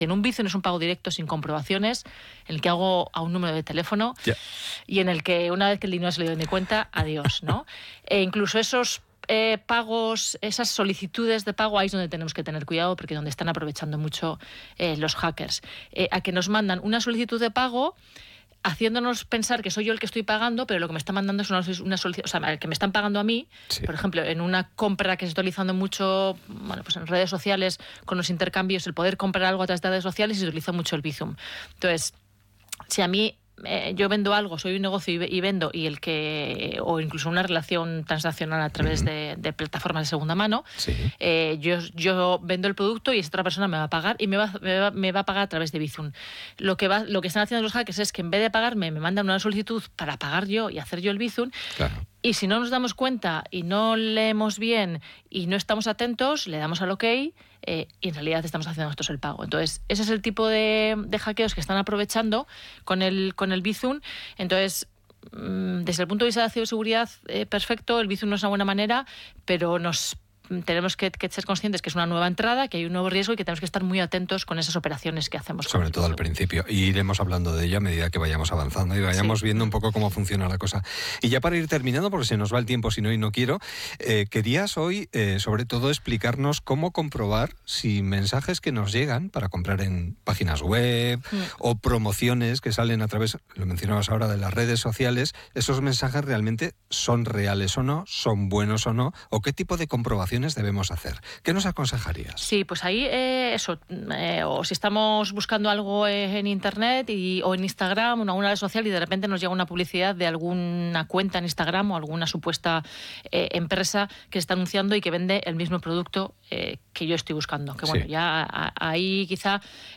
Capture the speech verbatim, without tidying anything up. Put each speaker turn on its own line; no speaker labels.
En un Bizum es un pago directo sin comprobaciones, en el que hago a un número de teléfono yeah. y en el que una vez que el dinero ha salido de mi cuenta, adiós, ¿no? E incluso esos eh, pagos, esas solicitudes de pago, ahí es donde tenemos que tener cuidado, porque donde están aprovechando mucho eh, los hackers. Eh, a que nos mandan una solicitud de pago haciéndonos pensar que soy yo el que estoy pagando, pero lo que me está mandando es una, una solicitud, o sea, el que me están pagando a mí, sí. por ejemplo, en una compra que se está utilizando mucho, bueno, pues en redes sociales, con los intercambios, el poder comprar algo a través de redes sociales, y se utiliza mucho el Bizum. Entonces, si a mí eh, yo vendo algo, soy un negocio y, y vendo, y el que, o incluso una relación transaccional a través uh-huh. de, de plataformas de segunda mano, sí. eh, yo, yo vendo el producto y esa otra persona me va a pagar y me va, me va, me va a pagar a través de Bizum. Lo que, va, lo que están haciendo los hackers es que en vez de pagarme, me mandan una solicitud para pagar yo y hacer yo el Bizum. Claro. Y si no nos damos cuenta y no leemos bien y no estamos atentos, le damos al OK eh, y en realidad estamos haciendo nosotros el pago. Entonces, ese es el tipo de, de hackeos que están aprovechando con el, con el Bizum. Entonces, desde el punto de vista de la ciberseguridad, eh, perfecto, el Bizum no es una buena manera, pero nos tenemos que, que ser conscientes que es una nueva entrada, que hay un nuevo riesgo y que tenemos que estar muy atentos con esas operaciones que hacemos.
Sobre todo al principio. Y iremos hablando de ello a medida que vayamos avanzando y vayamos sí. viendo un poco cómo funciona la cosa. Y ya para ir terminando, porque se nos va el tiempo, si no y no quiero, eh, querías hoy, eh, sobre todo, explicarnos cómo comprobar si mensajes que nos llegan para comprar en páginas web mm. o promociones que salen a través, lo mencionabas ahora, de las redes sociales, esos mensajes realmente son reales o no, son buenos o no, o qué tipo de comprobaciones debemos hacer. ¿Qué nos aconsejarías?
Sí, pues ahí eh, eso, eh, o si estamos buscando algo eh, en internet y, o en Instagram o en alguna red social y de repente nos llega una publicidad de alguna cuenta en Instagram o alguna supuesta eh, empresa que está anunciando y que vende el mismo producto eh, que yo estoy buscando. Que bueno, sí. ya a, ahí quizá